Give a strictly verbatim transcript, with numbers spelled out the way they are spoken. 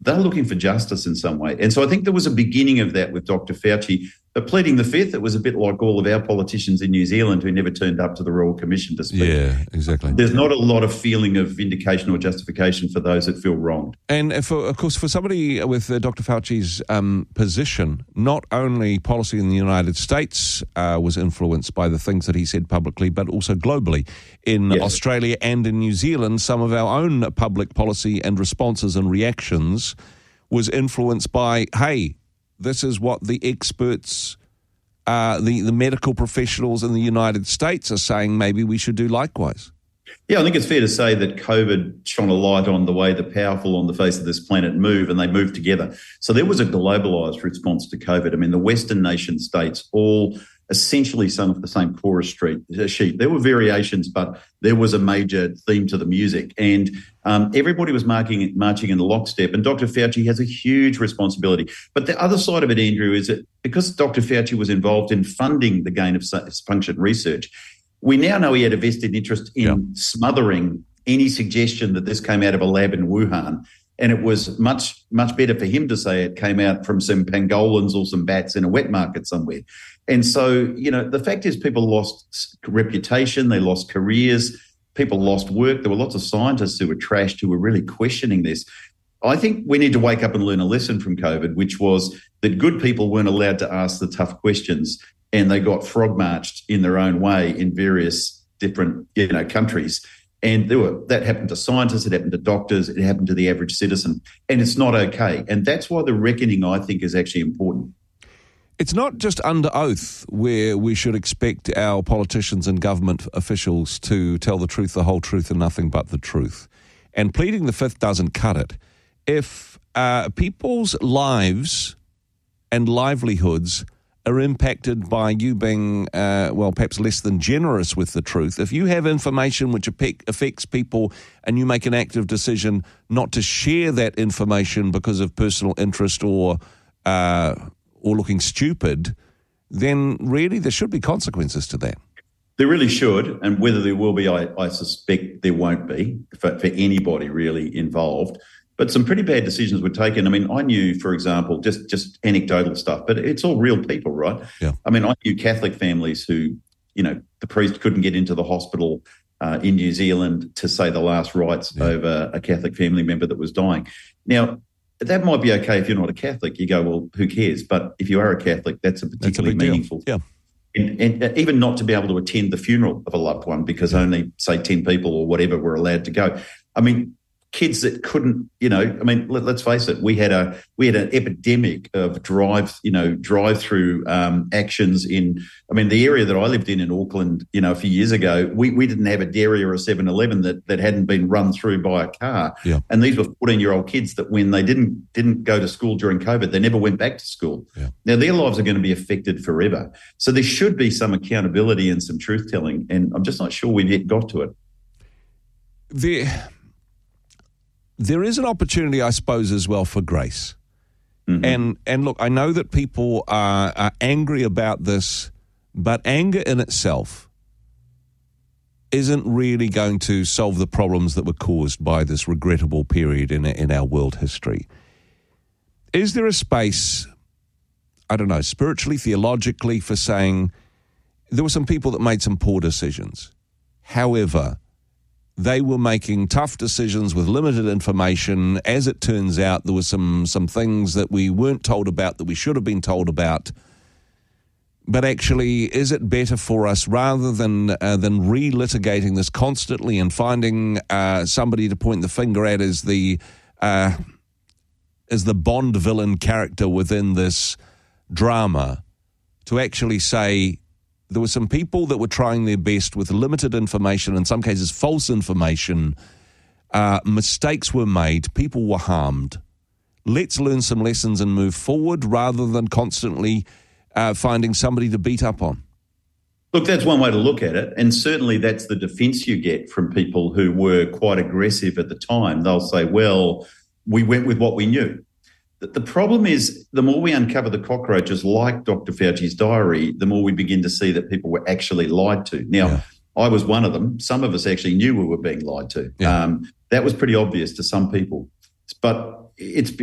they're looking for justice in some way. And so I think there was a beginning of that with Doctor Fauci. But pleading the fifth, it was a bit like all of our politicians in New Zealand who never turned up to the Royal Commission to speak. Yeah, exactly. There's not a lot of feeling of vindication or justification for those that feel wronged. And, for, of course, for somebody with uh, Doctor Fauci's um, position, not only policy in the United States uh, was influenced by the things that he said publicly, but also globally. In yes. Australia and in New Zealand, some of our own public policy and responses and reactions was influenced by, hey, this is what the experts, uh, the, the medical professionals in the United States are saying maybe we should do likewise. Yeah, I think it's fair to say that COVID shone a light on the way the powerful on the face of this planet move, and they move together. So there was a globalised response to COVID. I mean, the Western nation states all essentially sung off the same chorus street, sheet. There were variations, but there was a major theme to the music. And um, everybody was marking, marching in lockstep. And Doctor Fauci has a huge responsibility. But the other side of it, Andrew, is that because Doctor Fauci was involved in funding the gain of function research, we now know he had a vested interest in yep. smothering any suggestion that this came out of a lab in Wuhan. And it was much, much better for him to say it came out from some pangolins or some bats in a wet market somewhere. And so, you know, the fact is people lost reputation, they lost careers, people lost work. There were lots of scientists who were trashed who were really questioning this. I think we need to wake up and learn a lesson from COVID, which was that good people weren't allowed to ask the tough questions and they got frog-marched in their own way in various different, you know, countries. And there were, that happened to scientists, it happened to doctors, it happened to the average citizen. And it's not okay. And that's why the reckoning, I think, is actually important. It's not just under oath where we should expect our politicians and government officials to tell the truth, the whole truth, and nothing but the truth. And pleading the fifth doesn't cut it. If uh, people's lives and livelihoods are impacted by you being, uh, well, perhaps less than generous with the truth, if you have information which affects people and you make an active decision not to share that information because of personal interest or uh, or looking stupid, then really there should be consequences to that. There really should, and whether there will be, I, I suspect there won't be for, for anybody really involved. But some pretty bad decisions were taken. I mean, I knew, for example, just, just anecdotal stuff, but it's all real people, right? Yeah. I mean, I knew Catholic families who, you know, the priest couldn't get into the hospital uh, in New Zealand to say the last rites yeah. over a Catholic family member that was dying. Now, that might be okay if you're not a Catholic. You go, well, who cares? But if you are a Catholic, that's a particularly that's a meaningful deal. Yeah. And, and even not to be able to attend the funeral of a loved one because only, say, ten people or whatever were allowed to go. I mean, kids that couldn't, you know, I mean, let, let's face it, we had a we had an epidemic of drive, you know, drive-through um, actions in, I mean, the area that I lived in in Auckland, you know, a few years ago, we, we didn't have a dairy or a seven eleven that, that hadn't been run through by a car. Yeah. And these were fourteen-year-old kids that when they didn't didn't go to school during COVID, they never went back to school. Yeah. Now, their lives are going to be affected forever. So there should be some accountability and some truth-telling, and I'm just not sure we've yet got to it. The... There is an opportunity, I suppose, as well for grace. Mm-hmm. And and look, I know that people are, are angry about this, but anger in itself isn't really going to solve the problems that were caused by this regrettable period in in our world history. Is there a space, I don't know, spiritually, theologically, for saying there were some people that made some poor decisions? However, they were making tough decisions with limited information. As it turns out, there were some some things that we weren't told about that we should have been told about. But actually, is it better for us, rather than uh, than relitigating this constantly and finding uh, somebody to point the finger at as the uh, as the Bond villain character within this drama, to actually say, there were some people that were trying their best with limited information, in some cases false information. Uh, mistakes were made. People were harmed. Let's learn some lessons and move forward rather than constantly uh, finding somebody to beat up on. Look, that's one way to look at it. And certainly that's the defence you get from people who were quite aggressive at the time. They'll say, well, we went with what we knew. The problem is the more we uncover the cockroaches like Doctor Fauci's diary, the more we begin to see that people were actually lied to. Now, yeah. I was one of them. Some of us actually knew we were being lied to. Yeah. Um, that was pretty obvious to some people. But it's